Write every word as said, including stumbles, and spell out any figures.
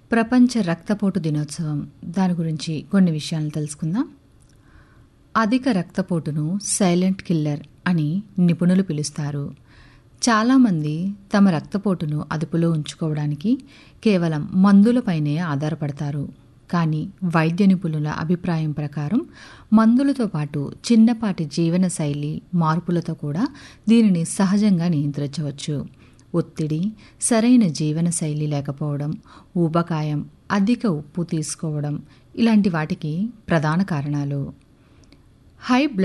ప్రపంచ రక్తపోటు దినోత్సవం, దాని గురించి కొన్ని విషయాలను తెలుసుకుందాం. అధిక రక్తపోటును సైలెంట్ కిల్లర్ అని నిపుణులు పిలుస్తారు. చాలామంది తమ రక్తపోటును అదుపులో ఉంచుకోవడానికి కేవలం మందులపైనే ఆధారపడతారు. కానీ వైద్య నిపుణుల అభిప్రాయం ప్రకారం మందులతో పాటు చిన్నపాటి జీవనశైలి మార్పులతో కూడా దీనిని సహజంగా నియంత్రించవచ్చు. ఒత్తిడి, సరైన జీవనశైలి లేకపోవడం, ఊబకాయం, అధిక ఉప్పు తీసుకోవడం ఇలాంటి వాటికి ప్రధాన కారణాలు. High blood